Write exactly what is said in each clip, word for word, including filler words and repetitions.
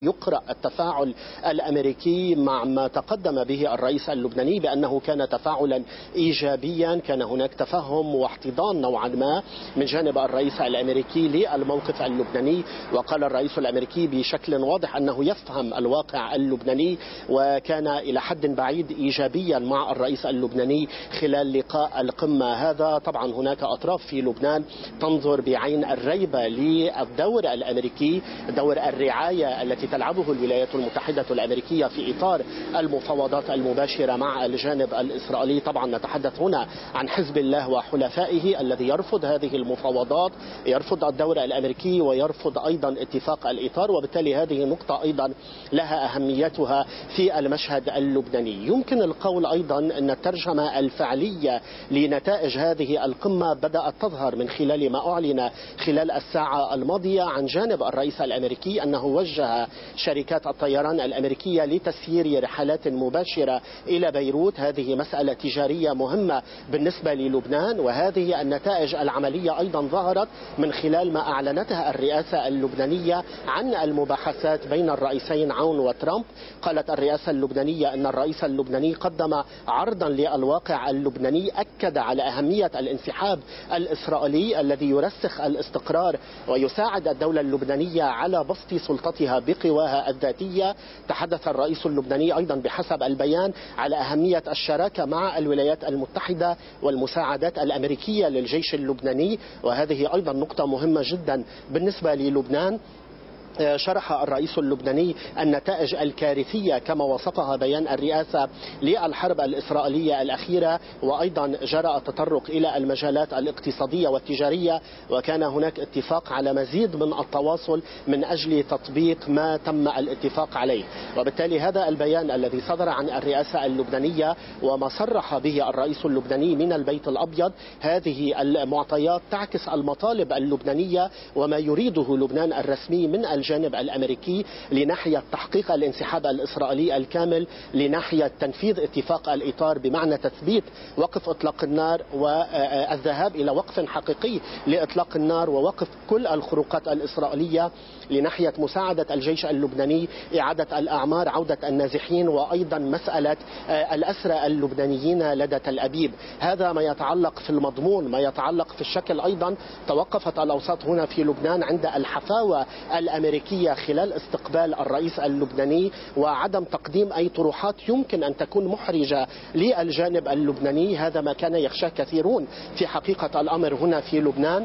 يقرأ التفاعل الأمريكي مع ما تقدم به الرئيس اللبناني بأنه كان تفاعلا إيجابيا، كان هناك تفهم واحتضان نوعا ما من جانب الرئيس الأمريكي للموقف اللبناني. وقال الرئيس الأمريكي بشكل واضح أنه يفهم الواقع اللبناني، وكان إلى حد بعيد إيجابيا مع الرئيس اللبناني خلال لقاء القمة هذا. طبعا هناك أطراف في لبنان تنظر بعين الريبة للدور الأمريكي، دور الرعاية التي تلعبه الولايات المتحدة الأمريكية في إطار المفاوضات المباشرة مع الجانب الإسرائيلي. طبعا نتحدث هنا عن حزب الله وحلفائه الذي يرفض هذه المفاوضات، يرفض الدور الأمريكي ويرفض أيضا اتفاق الإطار، وبالتالي هذه نقطة أيضا لها أهميتها في المشهد اللبناني. يمكن القول أيضا أن الترجمة الفعلية لنتائج هذه القمة بدأت تظهر من خلال ما أعلن خلال الساعة الماضية عن جانب الرئيس الأمريكي أنه وجه شركات الطيران الأمريكية لتسيير رحلات مباشرة إلى بيروت. هذه مسألة تجارية مهمة بالنسبة للبنان، وهذه النتائج العملية أيضا ظهرت من خلال ما أعلنتها الرئاسة اللبنانية عن المباحثات بين الرئيسين عون وترامب. قالت الرئاسة اللبنانية أن الرئيس اللبناني قدم عرضا للواقع اللبناني أكد على أهمية الانسحاب الإسرائيلي الذي يرسخ الاستقرار ويساعد الدولة اللبنانية على بسط سلطتها بقواها الذاتية. تحدث الرئيس اللبناني أيضا بحسب البيان على أهمية الشراكة مع الولايات المتحدة والمساعدات الأمريكية للجيش اللبناني، وهذه أيضا نقطة مهمة جدا بالنسبة للبنان. شرح الرئيس اللبناني النتائج الكارثية كما وصفها بيان الرئاسة للحرب الإسرائيلية الأخيرة، وأيضا جرى التطرق إلى المجالات الاقتصادية والتجارية، وكان هناك اتفاق على مزيد من التواصل من أجل تطبيق ما تم الاتفاق عليه. وبالتالي هذا البيان الذي صدر عن الرئاسة اللبنانية وما صرح به الرئيس اللبناني من البيت الأبيض، هذه المعطيات تعكس المطالب اللبنانية وما يريده لبنان الرسمي من الجانب الأمريكي لناحية تحقيق الانسحاب الإسرائيلي الكامل، لناحية تنفيذ اتفاق الإطار بمعنى تثبيت وقف إطلاق النار والذهاب إلى وقف حقيقي لإطلاق النار ووقف كل الخروقات الإسرائيلية، لناحية مساعدة الجيش اللبناني، إعادة الأعمار، عودة النازحين، وأيضا مسألة الأسرى اللبنانيين لدى تل أبيب. هذا ما يتعلق في المضمون. ما يتعلق في الشكل أيضا، توقفت الأوساط هنا في لبنان عند الحفاوة الأمريكية خلال استقبال الرئيس اللبناني وعدم تقديم أي طروحات يمكن أن تكون محرجة للجانب اللبناني. هذا ما كان يخشاه كثيرون في حقيقة الأمر هنا في لبنان.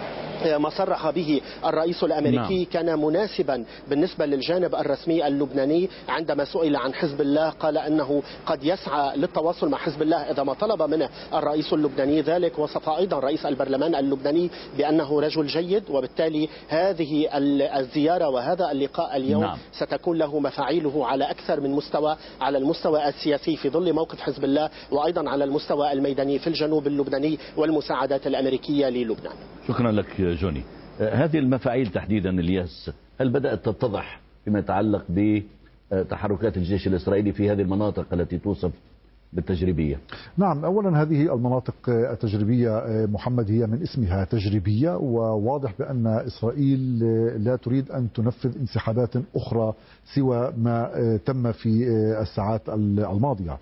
ما صرح به الرئيس الأمريكي نعم. كان مناسبا بالنسبة للجانب الرسمي اللبناني. عندما سئل عن حزب الله قال أنه قد يسعى للتواصل مع حزب الله إذا ما طلب منه الرئيس اللبناني ذلك. وصف أيضا رئيس البرلمان اللبناني بأنه رجل جيد، وبالتالي هذه الزيارة وهذا اللقاء اليوم نعم. ستكون له مفاعيله على أكثر من مستوى، على المستوى السياسي في ظل موقف حزب الله، وأيضا على المستوى الميداني في الجنوب اللبناني والمساعدات الأمريكية للبنان. شكرا لك جوني. هذه المفاعيل تحديدا الياس هل بدأت تتضح فيما يتعلق بتحركات الجيش الإسرائيلي في هذه المناطق التي توصف بالتجريبية؟ نعم، أولا هذه المناطق التجريبية محمد هي من اسمها تجريبية، وواضح بأن إسرائيل لا تريد أن تنفذ انسحابات أخرى سوى ما تم في الساعات الماضية،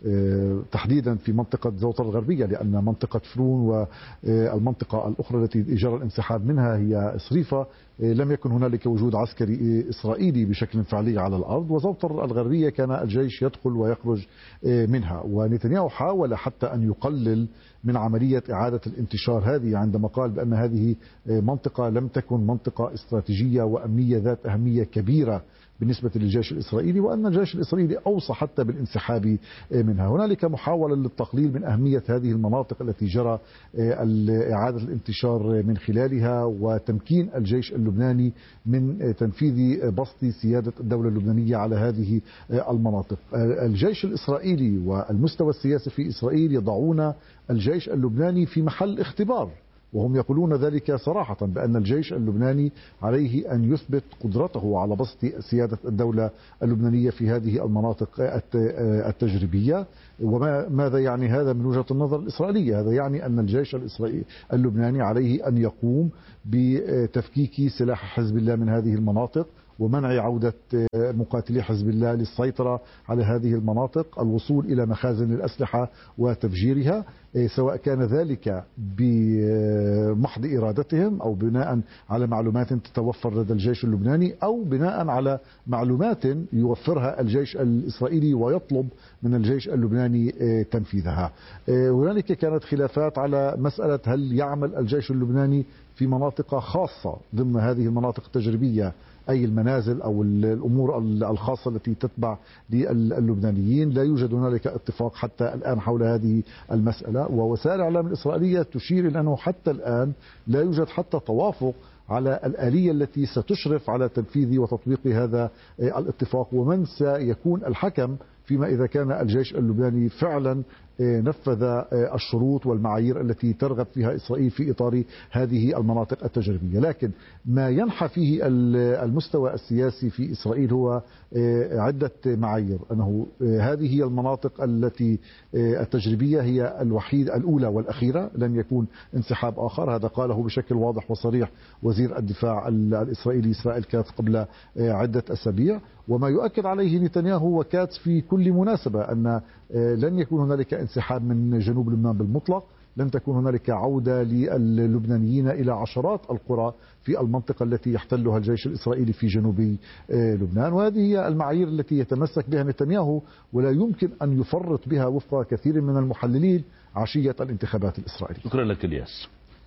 تحديدا في منطقة زوطر الغربية، لأن منطقة فرون والمنطقة الأخرى التي جرى الانسحاب منها هي صريفة لم يكن هنالك وجود عسكري إسرائيلي بشكل فعلي على الأرض، وزوطر الغربية كان الجيش يدخل ويخرج منها. ونتنياهو حاول حتى أن يقلل من عملية إعادة الانتشار هذه عندما قال بأن هذه منطقة لم تكن منطقة استراتيجية وأمنية ذات أهمية كبيرة بالنسبة للجيش الإسرائيلي، وأن الجيش الإسرائيلي أوصى حتى بالانسحاب منها. هنالك محاولة للتقليل من أهمية هذه المناطق التي جرى إعادة الانتشار من خلالها، وتمكين الجيش اللبناني من تنفيذ بسط سيادة الدولة اللبنانية على هذه المناطق. الجيش الإسرائيلي والمستوى السياسي في إسرائيل يضعون الجيش اللبناني في محل اختبار، وهم يقولون ذلك صراحة بأن الجيش اللبناني عليه أن يثبت قدرته على بسط سيادة الدولة اللبنانية في هذه المناطق التجريبية. وماذا يعني هذا من وجهة النظر الإسرائيلية؟ هذا يعني أن الجيش الإسرائيلي اللبناني عليه أن يقوم بتفكيك سلاح حزب الله من هذه المناطق ومنع عودة مقاتلي حزب الله للسيطرة على هذه المناطق، الوصول إلى مخازن الأسلحة وتفجيرها، سواء كان ذلك بمحض إرادتهم أو بناء على معلومات تتوفر لدى الجيش اللبناني أو بناء على معلومات يوفرها الجيش الإسرائيلي ويطلب من الجيش اللبناني تنفيذها. هنالك كانت خلافات على مسألة هل يعمل الجيش اللبناني في مناطق خاصة ضمن هذه المناطق التجريبية، أي المنازل أو الأمور الخاصة التي تتبع للبنانيين. لا يوجد هنالك اتفاق حتى الآن حول هذه المسألة، ووسائل الإعلام الإسرائيلية تشير إلى أنه حتى الآن لا يوجد حتى توافق على الآلية التي ستشرف على تنفيذ وتطبيق هذا الاتفاق، ومن سيكون الحكم فيما إذا كان الجيش اللبناني فعلا نفذ الشروط والمعايير التي ترغب فيها إسرائيل في إطار هذه المناطق التجريبية. لكن ما ينحى فيه المستوى السياسي في إسرائيل هو عدة معايير، أنه هذه هي المناطق التي التجريبية هي الوحيد الأولى والأخيرة، لن يكون انسحاب آخر. هذا قاله بشكل واضح وصريح وزير الدفاع الإسرائيلي إسرائيل كاتس قبل عدة أسابيع، وما يؤكد عليه نتنياهو وكاتس في كل مناسبة أن لن يكون هنالك انسحاب من جنوب لبنان بالمطلق، لن تكون هنالك عودة للبنانيين إلى عشرات القرى في المنطقة التي يحتلها الجيش الإسرائيلي في جنوب لبنان. وهذه هي المعايير التي يتمسك بها نتنياهو ولا يمكن أن يفرط بها وفق كثير من المحللين عشية الانتخابات الإسرائيلية. شكرا لك الياس.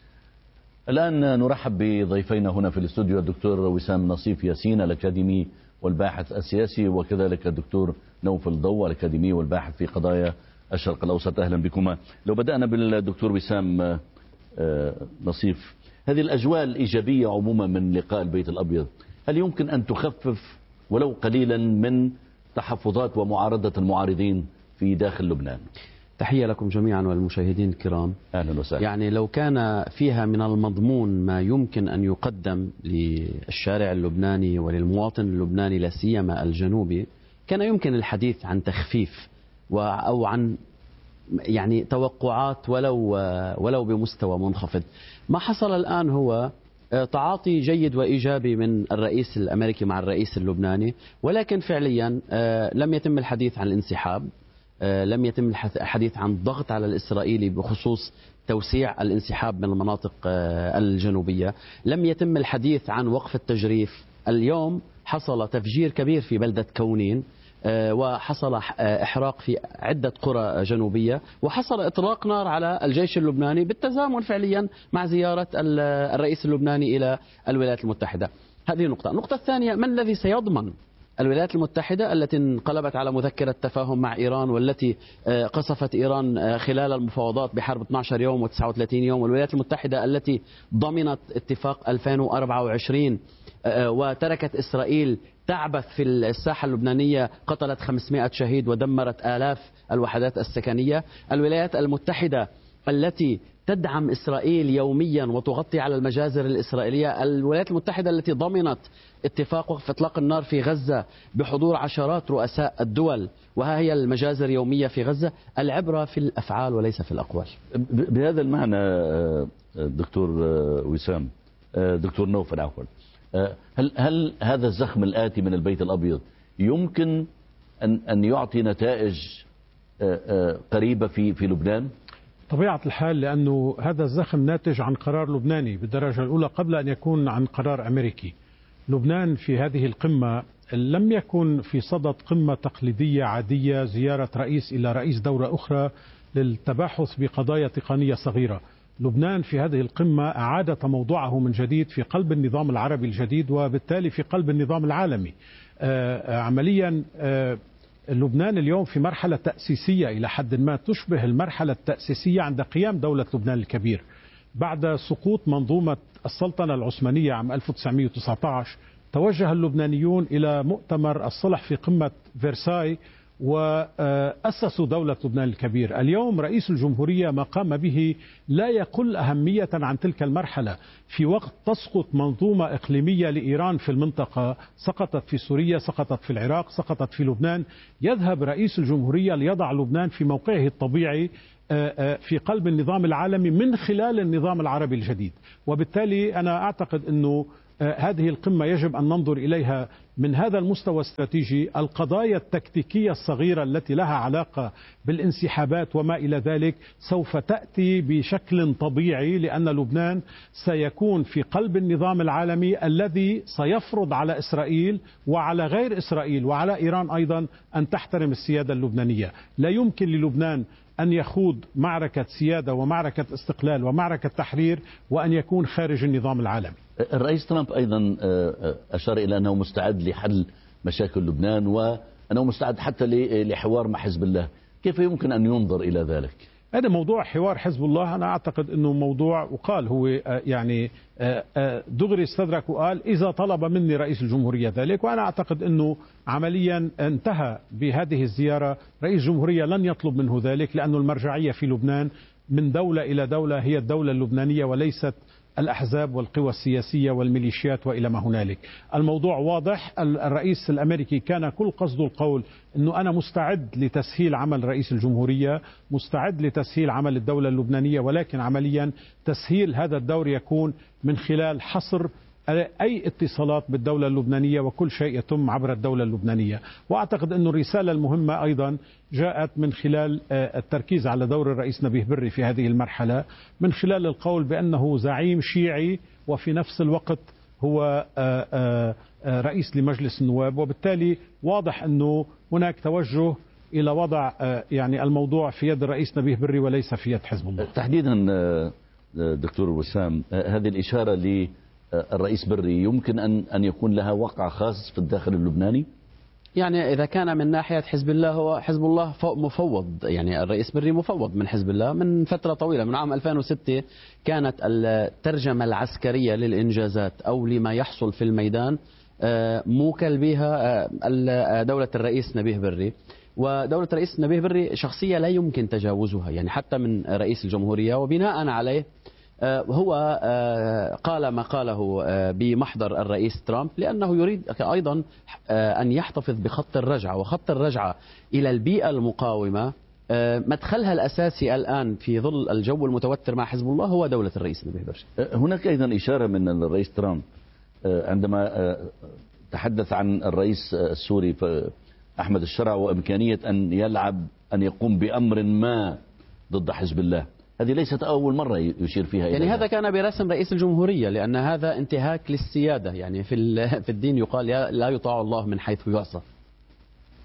الآن نرحب بضيفينا هنا في الاستوديو الدكتور وسام نصيف ياسين الأكاديمي والباحث السياسي، وكذلك الدكتور نوفل ضو الأكاديمي والباحث في قضايا الشرق الأوسط. أهلا بكما. لو بدأنا بالدكتور وسام نصيف، هذه الأجواء الإيجابية عموما من لقاء البيت الأبيض هل يمكن أن تخفف ولو قليلا من تحفظات ومعارضة المعارضين في داخل لبنان؟ تحية لكم جميعا والمشاهدين الكرام. أهلا وسهلا. يعني لو كان فيها من المضمون ما يمكن أن يقدم للشارع اللبناني وللمواطن اللبناني لا سيما الجنوبي، كان يمكن الحديث عن تخفيف أو عن يعني توقعات ولو ولو بمستوى منخفض. ما حصل الآن هو تعاطي جيد وإيجابي من الرئيس الأمريكي مع الرئيس اللبناني، ولكن فعليا لم يتم الحديث عن الانسحاب، لم يتم الحديث عن ضغط على الإسرائيلي بخصوص توسيع الانسحاب من المناطق الجنوبية، لم يتم الحديث عن وقف التجريف. اليوم حصل تفجير كبير في بلدة كونين، وحصل إحراق في عدة قرى جنوبية، وحصل إطلاق نار على الجيش اللبناني بالتزامن فعليا مع زيارة الرئيس اللبناني إلى الولايات المتحدة. هذه النقطة. النقطة الثانية، من الذي سيضمن الولايات المتحدة التي انقلبت على مذكرة تفاهم مع إيران، والتي قصفت إيران خلال المفاوضات بحرب اثني عشر يوم وتسعة وثلاثين يوم، والولايات المتحدة التي ضمنت اتفاق ألفين وأربعة وعشرين وتركت إسرائيل تعبث في الساحة اللبنانية، قتلت خمسمائة شهيد ودمرت آلاف الوحدات السكنية. الولايات المتحدة التي تدعم إسرائيل يوميا وتغطي على المجازر الإسرائيلية. الولايات المتحدة التي ضمنت اتفاق وقف إطلاق النار في غزة بحضور عشرات رؤساء الدول، وها هي المجازر يومية في غزة. العبرة في الأفعال وليس في الأقوال. بهذا المعنى دكتور وسام، دكتور نوفل عفوا، هل هل هذا الزخم الآتي من البيت الأبيض يمكن أن أن يعطي نتائج قريبة في في لبنان؟ طبيعة الحال، لأنه هذا الزخم ناتج عن قرار لبناني بالدرجة الأولى قبل أن يكون عن قرار أمريكي. لبنان في هذه القمة لم يكن في صدد قمة تقليدية عادية، زيارة رئيس إلى رئيس دولة أخرى للتباحث بقضايا تقنية صغيرة. لبنان في هذه القمة أعاد تموضعه من جديد في قلب النظام العربي الجديد، وبالتالي في قلب النظام العالمي. آه عمليا آه لبنان اليوم في مرحلة تأسيسية إلى حد ما تشبه المرحلة التأسيسية عند قيام دولة لبنان الكبير بعد سقوط منظومة السلطنة العثمانية عام ألف وتسعمائة وتسعة عشر. توجه اللبنانيون إلى مؤتمر الصلح في قمة فرساي وأسسوا دولة لبنان الكبير. اليوم رئيس الجمهورية ما قام به لا يقل أهمية عن تلك المرحلة. في وقت تسقط منظومة إقليمية لإيران في المنطقة، سقطت في سوريا، سقطت في العراق، سقطت في لبنان، يذهب رئيس الجمهورية ليضع لبنان في موقعه الطبيعي في قلب النظام العالمي من خلال النظام العربي الجديد. وبالتالي أنا أعتقد أنه هذه القمة يجب أن ننظر إليها من هذا المستوى الاستراتيجي. القضايا التكتيكية الصغيرة التي لها علاقة بالانسحابات وما إلى ذلك سوف تأتي بشكل طبيعي، لأن لبنان سيكون في قلب النظام العالمي الذي سيفرض على إسرائيل وعلى غير إسرائيل وعلى إيران أيضا أن تحترم السيادة اللبنانية. لا يمكن للبنان أن يخوض معركة سيادة ومعركة استقلال ومعركة تحرير وأن يكون خارج النظام العالمي. الرئيس ترامب أيضا أشار إلى أنه مستعد لحل مشاكل لبنان وأنه مستعد حتى لحوار مع حزب الله. كيف يمكن أن ينظر إلى ذلك؟ هذا موضوع حوار حزب الله أنا أعتقد أنه موضوع، وقال هو يعني دغري استدرك وقال إذا طلب مني رئيس الجمهورية ذلك، وأنا أعتقد أنه عمليا انتهى بهذه الزيارة. رئيس الجمهورية لن يطلب منه ذلك، لأن المرجعية في لبنان من دولة إلى دولة هي الدولة اللبنانية وليست الأحزاب والقوى السياسية والميليشيات وإلى ما هنالك. الموضوع واضح. الرئيس الأمريكي كان كل قصده القول أنه أنا مستعد لتسهيل عمل رئيس الجمهورية، مستعد لتسهيل عمل الدولة اللبنانية، ولكن عمليا تسهيل هذا الدور يكون من خلال حصر أي اتصالات بالدولة اللبنانية، وكل شيء يتم عبر الدولة اللبنانية. وأعتقد أن الرسالة المهمة أيضا جاءت من خلال التركيز على دور الرئيس نبيه بري في هذه المرحلة، من خلال القول بأنه زعيم شيعي وفي نفس الوقت هو رئيس لمجلس النواب، وبالتالي واضح أنه هناك توجه إلى وضع يعني الموضوع في يد الرئيس نبيه بري وليس في يد حزب الله. تحديدا دكتور وسام، هذه الإشارة ل الرئيس بري يمكن أن أن يكون لها وقع خاص في الداخل اللبناني؟ يعني إذا كان من ناحية حزب الله، هو حزب الله مفوض، يعني الرئيس بري مفوض من حزب الله من فترة طويلة. من عام ألفين وستة كانت الترجمة العسكرية للإنجازات أو لما يحصل في الميدان موكل بها دولة الرئيس نبيه بري، ودولة الرئيس نبيه بري شخصية لا يمكن تجاوزها، يعني حتى من رئيس الجمهورية. وبناء عليه هو قال ما قاله بمحضر الرئيس ترامب، لأنه يريد أيضا أن يحتفظ بخط الرجعة، وخط الرجعة إلى البيئة المقاومة مدخلها الأساسي الآن في ظل الجو المتوتر مع حزب الله هو دولة الرئيس نبيه بري. هناك أيضا إشارة من الرئيس ترامب عندما تحدث عن الرئيس السوري أحمد الشرع وإمكانية أن يلعب أن يقوم بأمر ما ضد حزب الله. هذه ليست أول مرة يشير فيها يعني إليها. هذا كان برسم رئيس الجمهورية، لأن هذا انتهاك للسيادة. يعني في في الدين يقال لا يطاع الله من حيث يعصى.